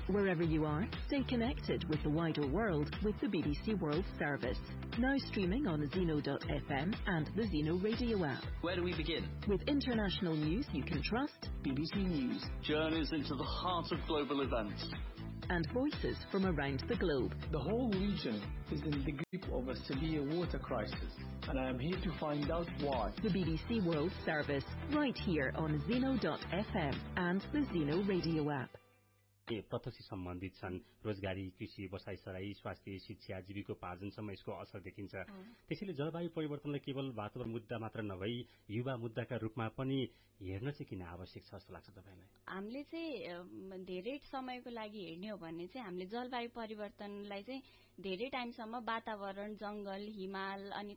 Wherever you are, stay connected with the wider world with the BBC World Service. Now streaming on Zeno.fm and the Zeno radio app. Where do we begin? With international news you can trust. BBC News. Journeys into the heart of global events. And voices from around the globe. The whole region is in the grip of a severe water crisis, and I am here to find out why. The BBC World Service, right here on Zeno.fm and the Zeno radio app. प्रत्यक्ष सम्बन्धित छन् रोजगारी कृषि बसाइसराई स्वास्थ्य शिक्षा जीविकोपार्जनसम्म यसको असर देखिन्छ त्यसैले जलवायु परिवर्तनलाई केवल वातावरण मुद्दा मात्र नभई युवा मुद्दाका रूपमा पनि हेर्न चाहिँ किन आवश्यक छ जस्तो लाग्छ तपाईलाई हामीले चाहिँ धेरै समयको लागि हेर्ने हो भने चाहिँ हामीले जलवायु परिवर्तनलाई चाहिँ धेरै टाइमसम्म वातावरण जंगल हिमाल अनि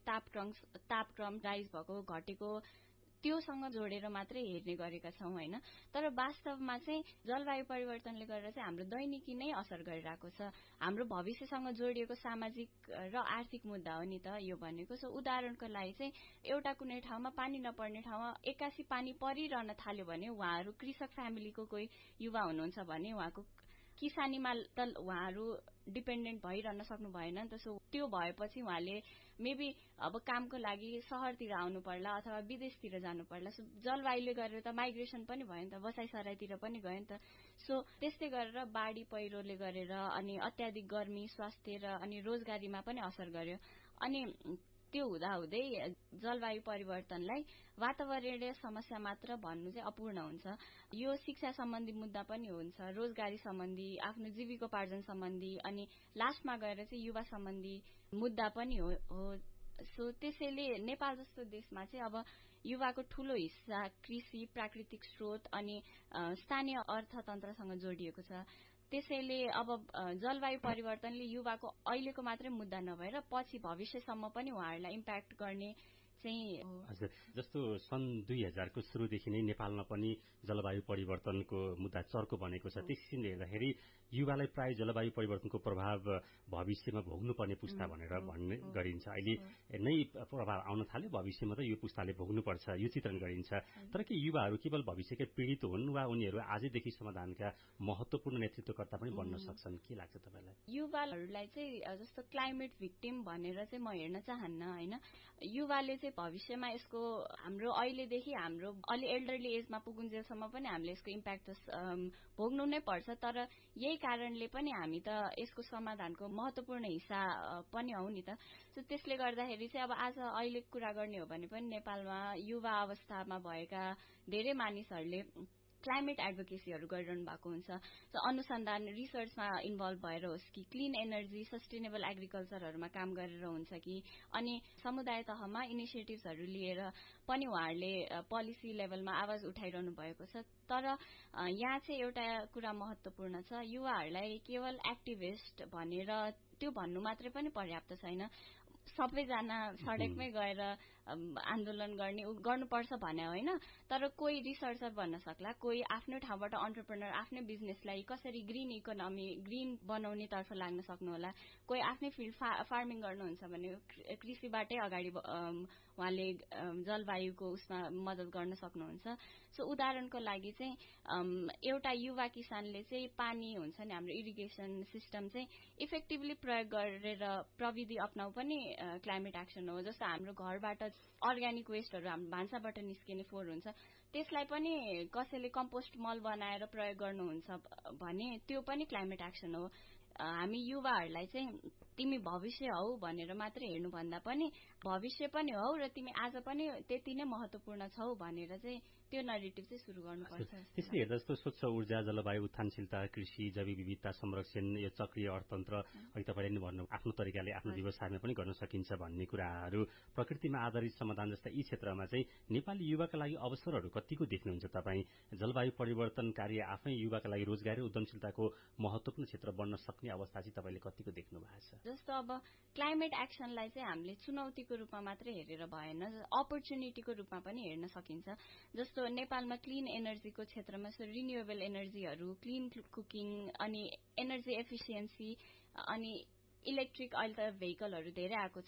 तापक्रम राइज भएको घटेको त्योसँग जोडेर मात्रै हेर्ने गरेका छौं हैन तर वास्तवमा चाहिँ जलवायु परिवर्तनले गर्दा चाहिँ हाम्रो दैनिकी नै असर गरिरहेको छ हाम्रो भविष्यसँग जोडिएको सामाजिक र आर्थिक मुद्दा हो नि त यो भनेको सो उदाहरणको लागि चाहिँ एउटा कुनै ठाउँमा पानी नपर्ने ठाउँमा एकासी पानी परिरहन थाल्यो भने उहाँहरू कृषक फ्यामिलीको कोही युवा हुनुहुन्छ भने उहाँको किसानीमा त उहाँहरू डिपेन्डेन्ट भइरहन सक्नु भएन नि त सो त्यो भएपछि उहाँले मेबी अब कामको लागि शहरतिर आउनु पर्ला अथवा विदेशतिर जानु पर्ला सो जलवायुले गरेर त माइग्रेसन पनि भयो नि त बसाइसराईतिर पनि गयो नि त सो त्यस्तै गरेर बाढी पहिरोले गरेर अनि अत्याधिक गर्मी स्वास्थ्य र अनि रोजगारीमा पनि असर गर्यो अनि त्यो हुँदाहुँदै जलवायु परिवर्तनलाई वातावरणीय समस्या मात्र भन्नु चाहिँ अपूर्ण हुन्छ यो शिक्षा सम्बन्धी मुद्दा पनि हुन्छ रोजगारी सम्बन्धी आफ्नो जीविकोपार्जन सम्बन्धी अनि लास्टमा गएर चाहिँ युवा सम्बन्धी मुद्दा पनि हो सो त्यसैले नेपाल जस्तो देशमा चाहिँ अब युवाको ठूलो हिस्सा कृषि प्राकृतिक स्रोत अनि स्थानीय अर्थतन्त्रसँग जोडिएको छ त्यसैले अब जलवायु परिवर्तनले युवाको अहिलेको मात्रै मुद्दा नभएर पछि भविष्यसम्म पनि उहाँहरूलाई इम्प्याक्ट गर्ने चाहिँ हजुर जस्तो सन् 2000 को सुरुदेखि नै नेपालमा पनि जलवायु परिवर्तनको मुद्दा चर्को बनेको छ त्यसैले हेर्दाखेरि युवालाई प्राय जलवायु परिवर्तनको प्रभाव भविष्यमा भोग्नुपर्ने पुस्ता भनेर भन्ने गरिन्छ अहिले नै प्रभाव आउन थाल्यो भविष्यमा त यो पुस्ताले भोग्नुपर्छ यो चित्रण गरिन्छ तर के युवाहरू केवल भविष्यकै पीडित हुन् वा उनीहरू आजैदेखि समाधानका महत्वपूर्ण नेतृत्वकर्ता पनि बन्न सक्छन् के लाग्छ तपाईलाई युवाहरूलाई चाहिँ जस्तो क्लाइमेट भिक्टिम भनेर चाहिँ म हेर्न चाहन्न हैन युवाले चाहिँ भविष्यमा यसको हाम्रो अहिलेदेखि हाम्रो अलि एल्डरली एजमा पुगुन्जेलसम्म पनि हामीले यसको इम्प्याक्ट भोग्नु नै पर्छ तर यही कारणले पनि हामी त यसको समाधानको महत्वपूर्ण हिस्सा पनि हौ नि त सो त्यसले गर्दाखेरि चाहिँ अब आज अहिले कुरा गर्ने हो भने पनि नेपालमा युवा अवस्थामा भएका धेरै मानिसहरूले क्लाइमेट एडभोकेसीहरू गरिरहनु भएको हुन्छ अनुसन्धान रिसर्चमा इन्भल्भ भएर होस् कि क्लीन एनर्जी सस्टेनेबल एग्रिकल्चरहरूमा काम गरेर हुन्छ कि अनि समुदाय तहमा इनिसिएटिभ्सहरू लिएर पनि उहाँहरूले पोलिसी लेभलमा आवाज उठाइरहनु भएको छ तर यहाँ चाहिँ एउटा कुरा महत्वपूर्ण छ युवाहरूलाई केवल एक्टिभिस्ट भनेर त्यो भन्नु मात्रै पनि पर्याप्त छैन सबैजना सडकमै गएर आन्दोलन गर्नुपर्छ भने होइन तर कोही रिसर्चर बन्न सक्ला कोही आफ्नो ठाउँबाट एन्टरप्रेन्योर आफ्नै बिजनेसलाई कसरी ग्रीन इकोनोमी ग्रीन बनाउने तर्फ लाग्न सक्नु होला कोही आफ्नै फिल्ड फार्मिङ गर्नुहुन्छ भने कृषिबाटै अगाडि उहाँले जलवायुको उसमा मद्दत गर्न सक्नुहुन्छ सो उदाहरणको लागि चाहिँ एउटा युवा किसानले चाहिँ पानी हुन्छ नि हाम्रो इरिगेसन सिस्टम चाहिँ इफेक्टिभली प्रयोग गरेर प्रविधि अपनाउ पनि क्लाइमेट एक्सन हो जस्तो हाम्रो घरबाट अर्ग्यानिक वेस्टहरू हाम्रो भान्साबाट निस्किने फोहोर हुन्छ त्यसलाई पनि कसैले कम्पोस्ट मल बनाएर प्रयोग गर्नुहुन्छ भने त्यो पनि क्लाइमेट एक्सन हो हामी युवाहरूलाई चाहिँ तिमी भविष्य हौ भनेर मात्र हेर्नु भन्दा पनि भविष्य पनि हौ र तिमी आज पनि त्यति नै महत्वपूर्ण छौ भनेर चाहिँ त्यो नरेटिभ चाहिँ सुरु गर्नुपर्छ त्यसले हेर्दा जस्तो स्वच्छ ऊर्जा जलवायु उत्थानशीलता कृषि जैविक विविधता संरक्षण यो चक्रीय अर्थतन्त्र अहिले तपाईले नै भन्नु आफ्नो तरिकाले आफ्नो व्यवसायमा पनि गर्न सकिन्छ भन्ने कुराहरू प्रकृतिमा आधारित समाधान जस्ता यी क्षेत्रमा चाहिँ नेपाली युवाका लागि अवसरहरू कतिको देख्नुहुन्छ तपाईँ जलवायु परिवर्तन कार्य आफै युवाका लागि रोजगारी उद्यमशीलताको महत्वपूर्ण क्षेत्र बन्न सक्ने अवस्था चाहिँ तपाईले कतिको देख्नु भएको छ जस्तो अब क्लाइमेट एक्सनलाई चाहिँ हामीले चुनौतीको रूपमा मात्रै हेरेर भएन अपर्च्युनिटीको रूपमा पनि हेर्न सकिन्छ जस्तो नेपालमा क्लीन एनर्जीको क्षेत्रमा रिन्युएबल एनर्जीहरू क्लीन कुकिङ अनि एनर्जी एफिसिएन्सी अनि इलेक्ट्रिक अहिले त भेहिकलहरू धेरै आएको छ